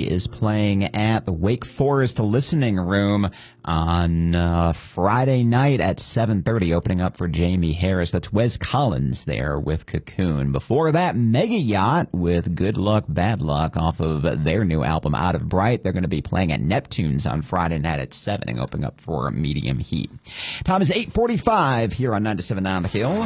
is playing at the Wake Forest Listening Room on Friday night at 7:30, opening up for Jamie Harris. That's Wes Collins there with Cocoon. Before that, Mega Yacht with Good Luck, Bad Luck off of their new album, Out of Bright. They're going to be playing at Neptune's on Friday night at 7, opening up for Medium Heat. Time is 8:45 here on 97.9 On the Hill.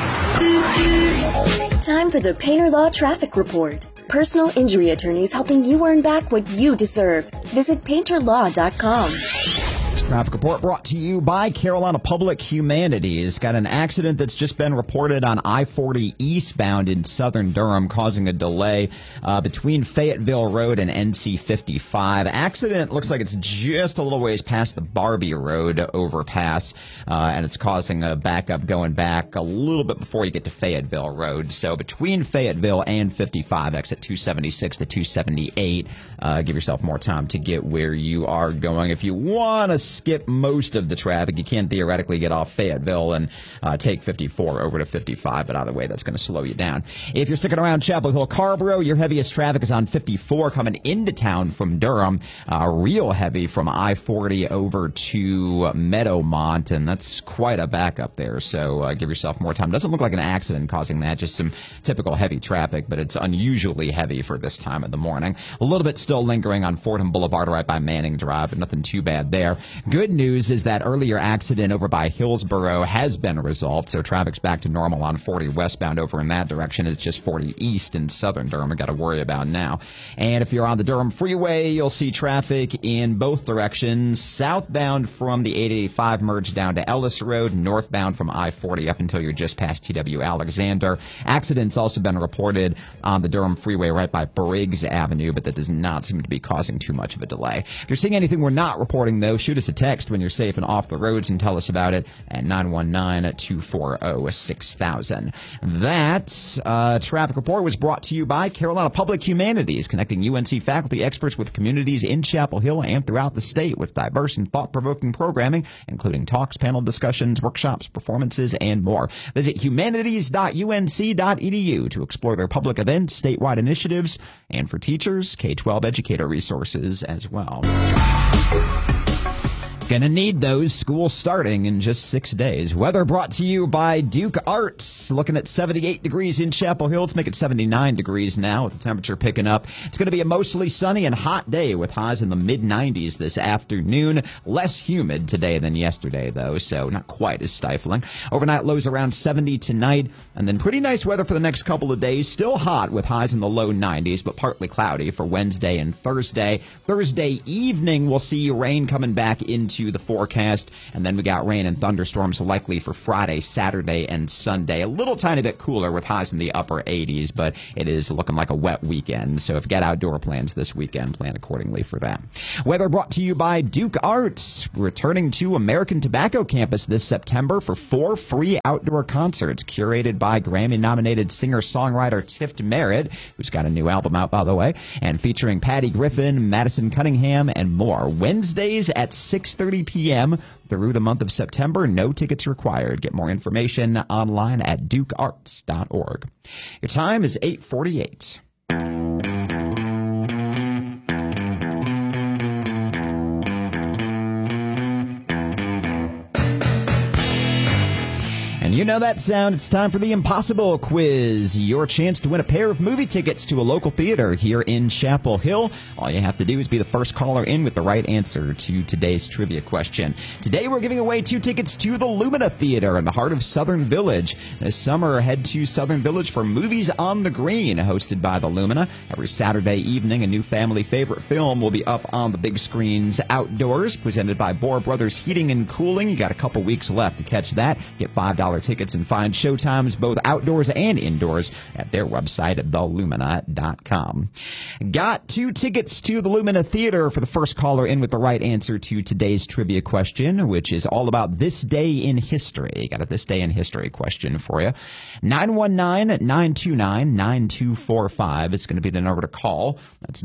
Time for the Painter Law Traffic Report. Personal injury attorneys helping you earn back what you deserve. Visit painterlaw.com. Traffic report brought to you by Carolina Public Humanities. Got an accident that's just been reported on I-40 eastbound in southern Durham, causing a delay between Fayetteville Road and NC-55. Accident looks like it's just a little ways past the Barbie Road overpass, and it's causing a backup going back a little bit before you get to Fayetteville Road. So between Fayetteville and 55, exit 276 to 278, give yourself more time to get where you are going. If you want to skip most of the traffic, you can theoretically get off Fayetteville and take 54 over to 55, but either way, that's going to slow you down. If you're sticking around Chapel Hill Carborough, your heaviest traffic is on 54 coming into town from Durham, real heavy from I-40 over to Meadowmont, and that's quite a backup there, so give yourself more time. Doesn't look like an accident causing that, just some typical heavy traffic, but it's unusually heavy for this time of the morning. A little bit still lingering on Fordham Boulevard right by Manning Drive, but nothing too bad there. Good news is that earlier accident over by Hillsboro has been resolved, so traffic's back to normal on 40 westbound over in that direction. It's just 40 east in southern Durham we've got to worry about now. And if you're on the Durham Freeway, you'll see traffic in both directions. Southbound from the 885 merge down to Ellis Road, northbound from I-40 up until you're just past TW Alexander. Accidents also been reported on the Durham Freeway right by Briggs Avenue, but that does not seem to be causing too much of a delay. If you're seeing anything we're not reporting, though, shoot us a text when you're safe and off the roads and tell us about it at 919-240-6000. That traffic report was brought to you by Carolina Public Humanities, connecting UNC faculty experts with communities in Chapel Hill and throughout the state with diverse and thought-provoking programming, including talks, panel discussions, workshops, performances, and more. Visit humanities.unc.edu to explore their public events, statewide initiatives, and for teachers, K-12 educator resources as well. Gonna need those. School starting in just 6 days. Weather brought to you by Duke Arts. Looking at 78 degrees in Chapel Hill. Let's make it 79 degrees now with the temperature picking up. It's going to be a mostly sunny and hot day with highs in the mid-90s this afternoon. Less humid today than yesterday, though, so not quite as stifling. Overnight lows around 70 tonight, and then pretty nice weather for the next couple of days. Still hot with highs in the low 90s, but partly cloudy for Wednesday and Thursday. Thursday evening, we'll see rain coming back into the forecast, and then we got rain and thunderstorms likely for Friday, Saturday, and Sunday. A little tiny bit cooler with highs in the upper 80s, but it is looking like a wet weekend, so if you got outdoor plans this weekend, plan accordingly for that. Weather brought to you by Duke Arts, returning to American Tobacco Campus this September for 4 free outdoor concerts curated by Grammy-nominated singer-songwriter Tift Merritt, who's got a new album out, by the way, and featuring Patty Griffin, Madison Cunningham, and more. Wednesdays at 6:30 p.m. through the month of September. No tickets required. Get more information online at dukearts.org. Your time is 8:48. And you know that sound. It's time for the Impossible Quiz, your chance to win a pair of movie tickets to a local theater here in Chapel Hill. All you have to do is be the first caller in with the right answer to today's trivia question. Today we're giving away 2 tickets to the Lumina Theater in the heart of Southern Village. This summer, head to Southern Village for Movies on the Green, hosted by the Lumina. Every Saturday evening, a new family favorite film will be up on the big screens outdoors, presented by Bohr Brothers Heating and Cooling. You got a couple weeks left to catch that. Get $5 tickets and find showtimes both outdoors and indoors at their website at thelumina.com. Got 2 tickets to the Lumina Theater for the first caller in with the right answer to today's trivia question, which is all about this day in history. Got a this day in history question for you. 919-929-9245. It's going to be the number to call. That's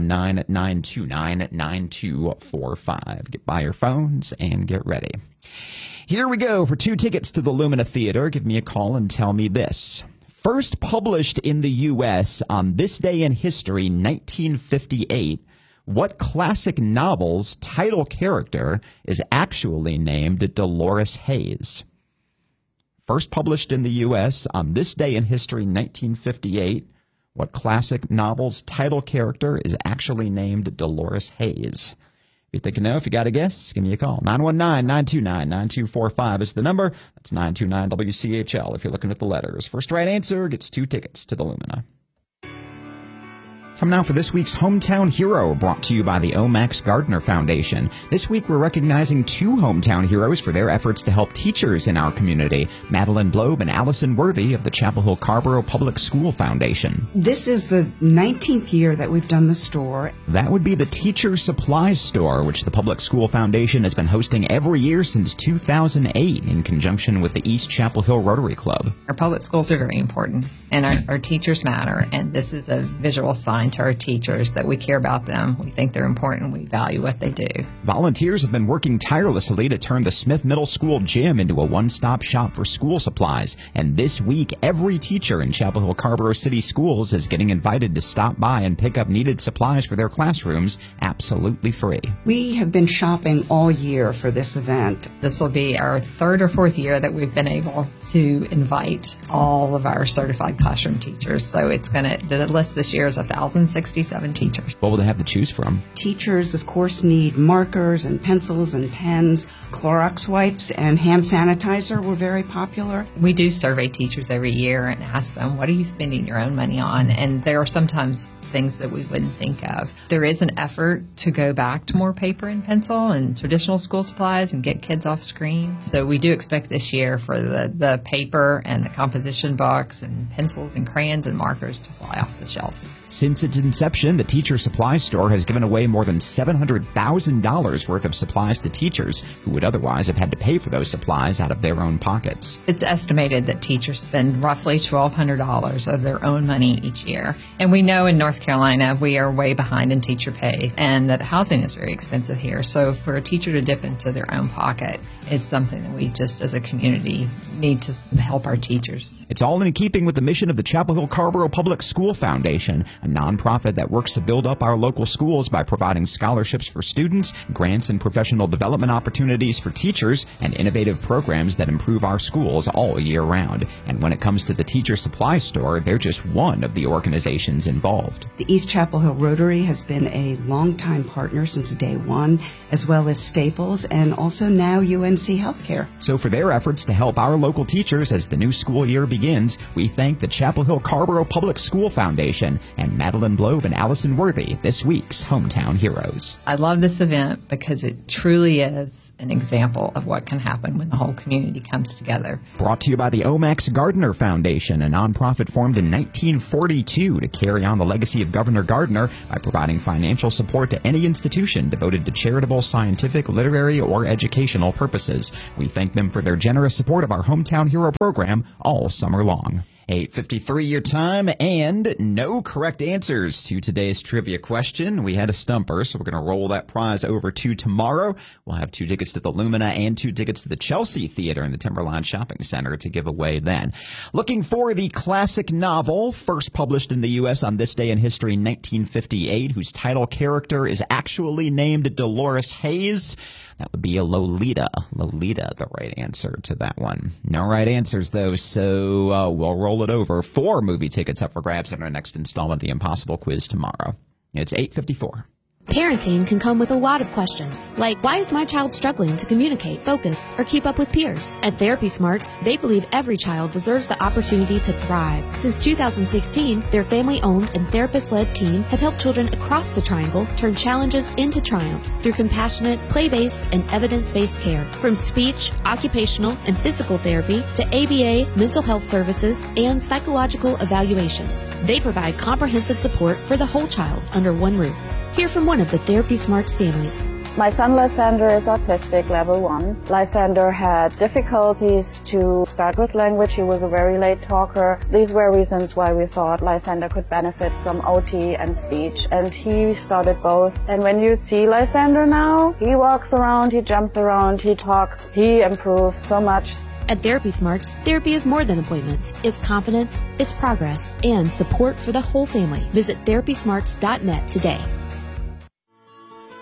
919-929-9245. Get by your phones and get ready. Here we go for 2 tickets to the Lumina Theater. Give me a call and tell me this. First published in the U.S. on this day in history, 1958, What classic novel's title character is actually named Dolores Hayes? First published in the U.S. on this day in history, 1958, what classic novel's title character is actually named Dolores Hayes? If you think you know, if you got a guess, give me a call. 919-929-9245 is the number. That's 929-WCHL if you're looking at the letters. First right answer gets 2 tickets to the Lumina. Time now for this week's Hometown Hero, brought to you by the Omax Gardner Foundation. This week we're recognizing 2 hometown heroes for their efforts to help teachers in our community, Madeline Blobe and Allison Worthy of the Chapel Hill Carrboro Public School Foundation. This is the 19th year that we've done the store. That would be the Teacher Supplies Store, which the Public School Foundation has been hosting every year since 2008 in conjunction with the East Chapel Hill Rotary Club. Our public schools are very important, and our teachers matter, and this is a visual sign to our teachers that we care about them. We think they're important. We value what they do. Volunteers have been working tirelessly to turn the Smith Middle School gym into a one-stop shop for school supplies. And this week, every teacher in Chapel Hill Carrboro City Schools is getting invited to stop by and pick up needed supplies for their classrooms absolutely free. We have been shopping all year for this event. This will be our 3rd or 4th year that we've been able to invite all of our certified classroom teachers. So the list this year is 1,067 teachers. What will they have to choose from? Teachers, of course, need markers and pencils and pens. Clorox wipes and hand sanitizer were very popular. We do survey teachers every year and ask them, what are you spending your own money on? And there are sometimes things that we wouldn't think of. There is an effort to go back to more paper and pencil and traditional school supplies and get kids off screen. So we do expect this year for the paper and the composition books and pencils and crayons and markers to fly off the shelves. Since its inception, the Teacher Supply Store has given away more than $700,000 worth of supplies to teachers who would otherwise have had to pay for those supplies out of their own pockets. It's estimated that teachers spend roughly $1,200 of their own money each year. And we know in North Carolina we are way behind in teacher pay and that housing is very expensive here. So for a teacher to dip into their own pocket is something that we just as a community need to help our teachers. It's all in keeping with the mission of the Chapel Hill Carrboro Public School Foundation, a nonprofit that works to build up our local schools by providing scholarships for students, grants and professional development opportunities for teachers, and innovative programs that improve our schools all year round. And when it comes to the Teacher Supply Store, they're just one of the organizations involved. The East Chapel Hill Rotary has been a longtime partner since day one, as well as Staples and also now UNC Healthcare. So for their efforts to help our local teachers as the new school year begins, we thank the Chapel Hill Carrboro Public School Foundation and Madeline Blobe and Allison Worthy, this week's Hometown Heroes. I love this event because it truly is an example of what can happen when the whole community comes together. Brought to you by the Omax Gardner Foundation, a nonprofit formed in 1942 to carry on the legacy of Governor Gardner by providing financial support to any institution devoted to charitable, scientific, literary, or educational purposes. We thank them for their generous support of our Hometown Hero program all summer long. 8:53 your time, and no correct answers to today's trivia question. We had a stumper, so we're going to roll that prize over to tomorrow. We'll have 2 tickets to the Lumina and 2 tickets to the Chelsea Theater in the Timberline Shopping Center to give away then. Looking for the classic novel, first published in the U.S. on this day in history, 1958, whose title character is actually named Dolores Hayes. That would be a Lolita. Lolita, the right answer to that one. No right answers, though, so we'll roll it over. 4 movie tickets up for grabs in our next installment of the Impossible Quiz tomorrow. It's 8:54. Parenting can come with a lot of questions, like why is my child struggling to communicate, focus, or keep up with peers? At Therapy Smarts, they believe every child deserves the opportunity to thrive. Since 2016, their family-owned and therapist-led team have helped children across the triangle turn challenges into triumphs through compassionate, play-based, and evidence-based care. From speech, occupational, and physical therapy to ABA, mental health services, and psychological evaluations, they provide comprehensive support for the whole child under one roof. Hear from one of the Therapy Smarts families. My son Lysander is autistic, level 1. Lysander had difficulties to start with language. He was a very late talker. These were reasons why we thought Lysander could benefit from OT and speech, and he started both. And when you see Lysander now, he walks around, he jumps around, he talks, he improved so much. At Therapy Smarts, therapy is more than appointments. It's confidence, it's progress, and support for the whole family. Visit therapysmarts.net today.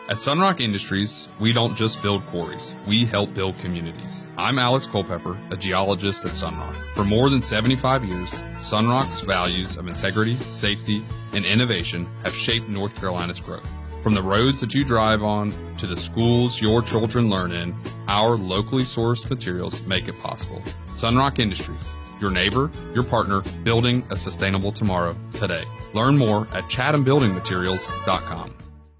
At Sunrock Industries, we don't just build quarries, we help build communities. I'm Alex Culpepper, a geologist at Sunrock. For more than 75 years, Sunrock's values of integrity, safety, and innovation have shaped North Carolina's growth. From the roads that you drive on to the schools your children learn in, our locally sourced materials make it possible. Sunrock Industries, your neighbor, your partner, building a sustainable tomorrow today. Learn more at chathambuildingmaterials.com.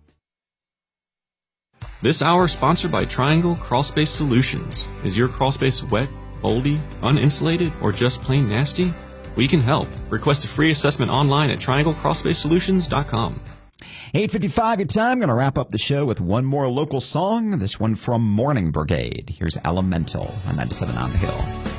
This hour is sponsored by Triangle Crawlspace Solutions. Is your crawlspace wet, moldy, uninsulated, or just plain nasty? We can help. Request a free assessment online at trianglecrawlspacesolutions.com. 8:55 your time. Going to wrap up the show with one more local song. This one from Morning Brigade. Here's Elemental on 97 on the Hill.